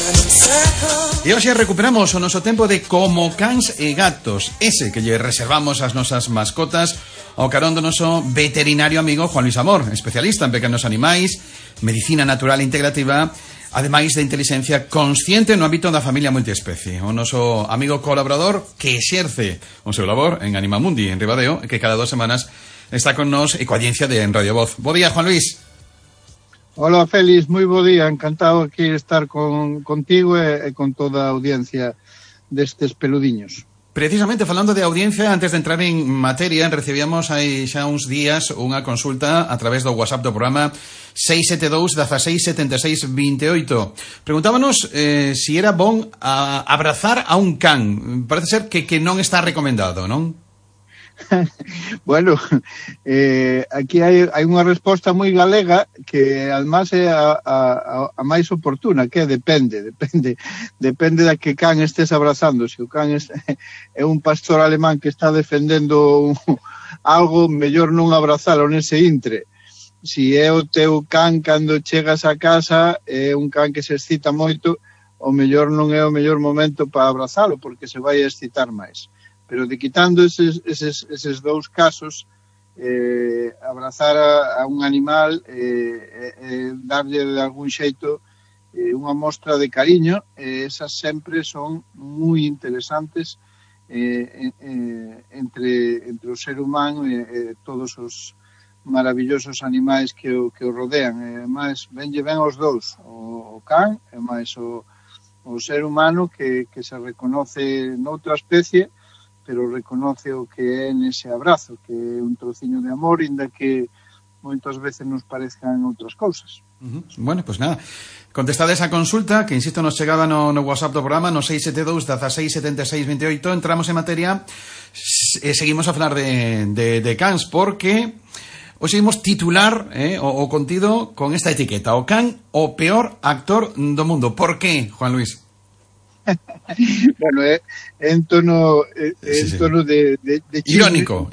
E hoxe recuperamos o noso tempo de Como Cans e Gatos, ese que lle reservamos ás nosas mascotas ao carón do noso veterinario amigo Juan Luis Amor, especialista en pequenos animais, medicina natural integrativa, ademais de inteligencia consciente no ámbito da familia multiespecie. O noso amigo colaborador que exerce o seu labor en Animamundi, en Ribadeo, e que cada 2 semanas está con nos e coa audiencia de En Radio Voz. Bo día, Juan Luis. Hola, Félix, moi bo día, encantado aquí estar contigo e con toda a audiencia destes peludiños. Precisamente, falando de audiencia, antes de entrar en materia, recibíamos hai xa uns días unha consulta a través do WhatsApp do programa 672 16 76 28. Preguntábanos si era bon abrazar a un can. Parece ser que non está recomendado, non? Bueno, aquí hai unha resposta moi galega que además é a máis oportuna, que depende da que can estés abrazando. Se o can é un pastor alemán que está defendendo algo, mellor non abrazalo nese intre. Si é o teu can cando chegas a casa, é un can que se excita moito, o mellor non é o mellor momento para abrazalo, porque se vai a excitar máis. Pero de quitando eses dous casos, abrazar a un animal, darlle de algún xeito unha mostra de cariño, esas sempre son moi interesantes entre o ser humano e todos os maravillosos animais que o rodean. Mais venlle ben aos dous, o can e máis o ser humano que se reconoce noutra especie, pero reconoce o que é nese abrazo, que é un trociño de amor, inda que moitas veces nos parezcan outras cousas. Bueno, pues nada, contestada esa consulta, que insisto nos chegaba no WhatsApp do programa, no 672 16 76 28, entramos en materia e seguimos a falar de cans, porque hoxe imos titular o contido con esta etiqueta: o can, o peor actor do mundo. Por qué, Juan Luis? Bueno, en tono de irónico.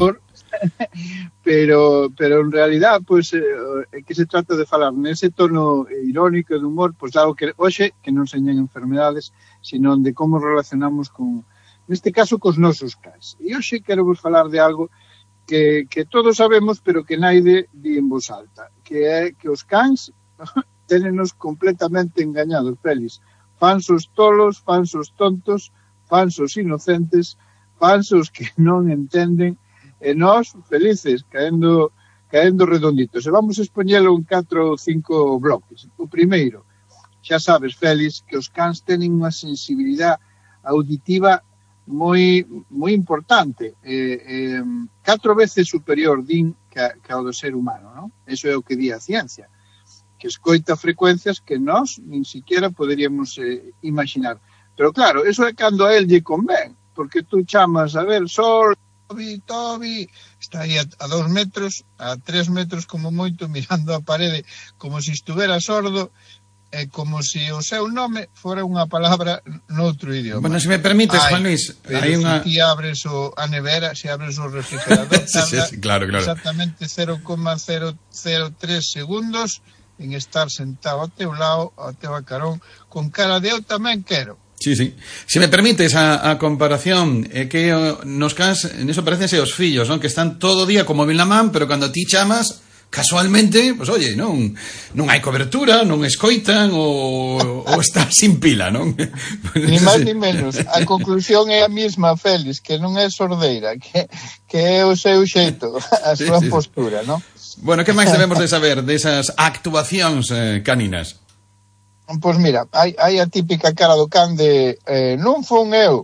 Pero en realidad, pues, que se trata de falar nese tono irónico de humor, pues algo que hoxe que non señan enfermedades, sino de como relacionamos neste caso, cos nosos cans. E hoxe quero vos falar de algo que todos sabemos, pero que naide di en voz alta, que é que os cans tenenos completamente engañados, Félix. Fansos tolos, fansos tontos, fansos inocentes, fansos que non entenden, e nós felices, caendo redonditos. E vamos expoñelo en 4 ou 5 bloques. O primeiro, xa sabes, Félix, que os cans tenen unha sensibilidade auditiva moi importante, 4 veces superior, din, que ao do ser humano, non? Eso é o que di a ciencia, que escoita frecuencias que nós nin siquiera poderíamos imaginar. Pero claro, eso é cando a él lle convén, porque tú chamas, a ver, Sol, Tobi, está aí a 2 metros, a 3 metros como moito, mirando a parede, como se estuvera sordo, como se o seu nome fora unha palabra noutro idioma. Bueno, se me permites, Juan Luis, hai unha... Si ti abres a nevera, se abres o refrigerador, sí, claro. Exactamente 0,003 segundos en estar sentado ao teu lado, ao teu carón, con cara de eu tamén quero. Sí. Se me permites a comparación, é que nos cans, neso parecense os fillos, non? Que están todo o día como móvil na man, pero cando ti chamas, casualmente, pues oye, non hai cobertura, non escoitan ou está sin pila, non? Ni máis ni menos. A conclusión é a mesma, Félix, que non é sordeira, que é o seu xeito, a súa postura, non? Bueno, que máis debemos de saber desas actuacións caninas? Pois mira, hai a típica cara do can de non fun eu.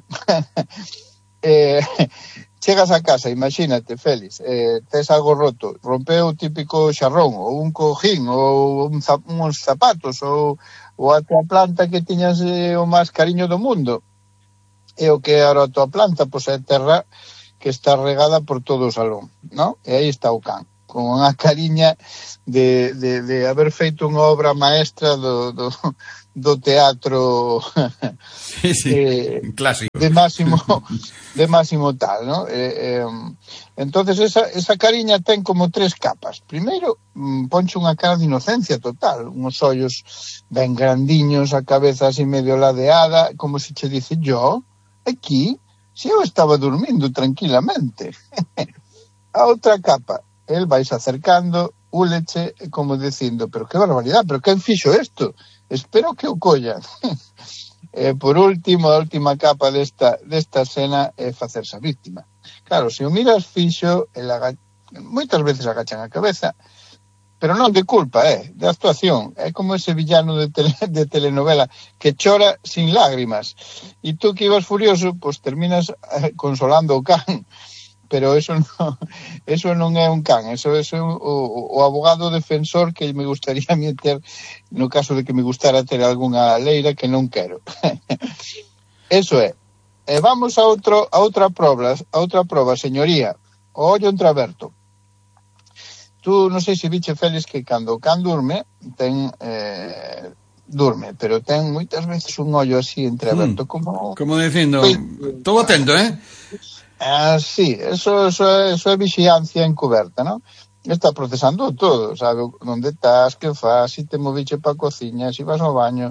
Chegas a casa, imagínate, Félix, tes algo roto, rompeu o típico xarrón, ou un cojín, ou uns zapatos, ou a tua planta que tiñas o máis cariño do mundo. E o que era a tua planta, pois é terra que está regada por todo o salón, non? E aí está o can, con unha cariña de haber feito unha obra maestra do teatro clásico de máximo tal, ¿no? Entonces esa cariña ten como 3 capas. Primeiro, ponche unha cara de inocencia total, uns ollos ben grandiños, a cabeza así medio ladeada, como se che dice, yo, aquí, se eu estaba dormindo tranquilamente. A outra capa, el vais acercando, úleche, como dicindo, pero que barbaridade, pero quen fixo isto? Espero que o collan. Por último, a última capa desta escena é facerse a víctima. Claro, se o miras fixo, moitas veces agachan a cabeza, pero non de culpa, de actuación. É como ese villano de telenovela que chora sin lágrimas. E tú que ibas furioso, pues terminas consolando o can. Pero eso non é un can, eso é o abogado defensor que me gustaría meter no caso de que me gustara ter algunha leira que non quero. Eso é. E vamos a outra proba, señoría, o ollo entreaberto. Tú non sei se viche, Félix, que cando o can durme, pero ten moitas veces un ollo así entreaberto, como dicindo, estou atento, sí, eso é vixiancia encuberta, ¿no? Está procesando todo, sabe onde estás, que faz, se te moviche pa cociña, se vas ao baño,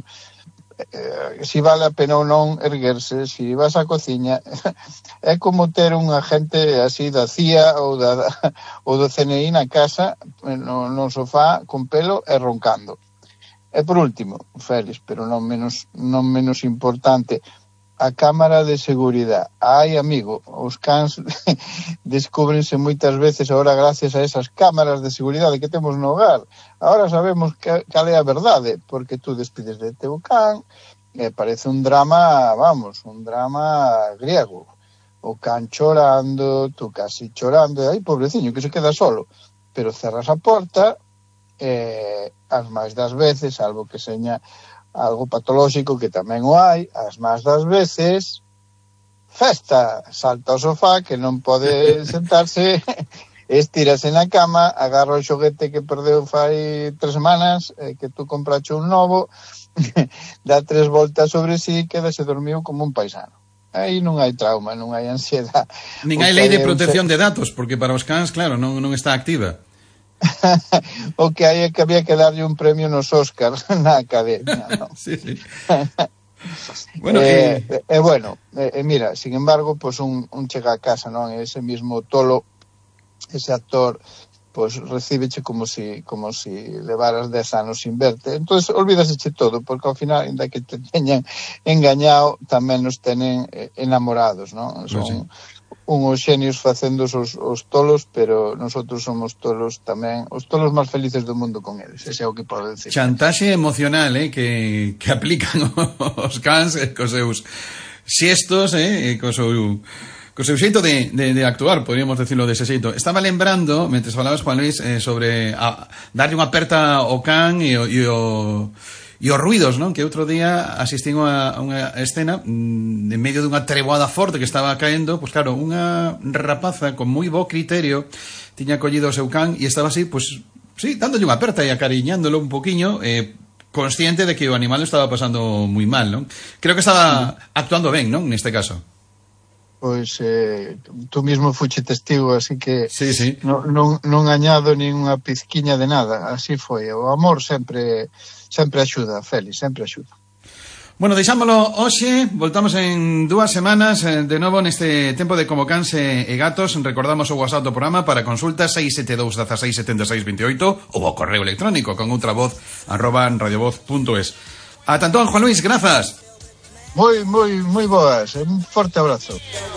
se vale a pena ou non erguerse, se vas á cociña. É como ter un agente así da CIA ou do CNI na casa, no sofá, con pelo e roncando. E por último, Félix, pero non menos importante, a cámara de seguridade. Ai, amigo, os cans descúbrense moitas veces agora gracias a esas cámaras de seguridade que temos no hogar. Agora sabemos cal é a verdade, porque tú despides de teu can, parece un drama, un drama griego. O can chorando, tú casi chorando, ai, pobreciño, que se queda solo. Pero cerras a porta, as máis das veces, salvo que seña algo patolóxico, que tamén o hai, as máis das veces, festa, salta ao sofá, que non pode sentarse, estírase na cama, agarra o xoguete que perdeu fai 3 semanas, que tú comprache un novo, dá 3 voltas sobre sí, quedase dormido como un paisano. Aí non hai trauma, non hai ansiedade. Nin hai lei de protección de datos, porque para os cans, claro, non está activa. O que hai é que había que darlle un premio nos Óscars na academia, ¿no? Sí. Bueno, mira, sin embargo, pues un chega a casa, non? Ese mismo tolo, ese actor, pues recíbeche como si levaras 10 anos sin verte. Entonces, olvídaseche todo, porque ao final, ainda que te teñan engañado, tamén nos tenen enamorados, non? Son unhos xenios facendo os tolos, pero nosotros somos tolos tamén, os tolos máis felices do mundo con eles. Ese é o que podo decir. Chantaxe emocional, que aplican os cans cos seus xestos, co seu xeito de actuar, podríamos decirlo dese xeito. Estaba lembrando, mentres falabas, Juan Luis, sobre darlle unha aperta ao can e os ruidos, non? Que outro día asistín a unha escena en medio dunha treboada forte que estaba caendo, pois claro, unha rapaza con moi bo criterio tiña collido o seu can e estaba así, pois sí, dándolle unha aperta e acariñándolo un poquiño, consciente de que o animal estaba pasando moi mal, non? Creo que estaba actuando ben, non? Neste caso. Pois tú mismo fuche testigo, así que sí. Non añado nin unha pizquiña de nada, así foi. O amor sempre axuda, Félix, sempre axuda. Bueno, deixámolo hoxe, voltamos en 2 semanas de novo neste tempo de Como Cans e Gatos. Recordamos o WhatsApp do programa para consultas 672 16 76 28 ou o correo electrónico con outra voz @radiovoz.es. Ata entón, Juan Luis, grazas. Moi boas, un forte abrazo.